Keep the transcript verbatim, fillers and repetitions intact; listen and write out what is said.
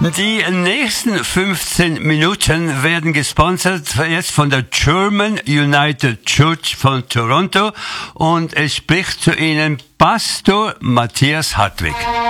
Die nächsten fünfzehn Minuten werden gesponsert jetzt von der German United Church von Toronto und es spricht zu Ihnen Pastor Matthias Hartwig.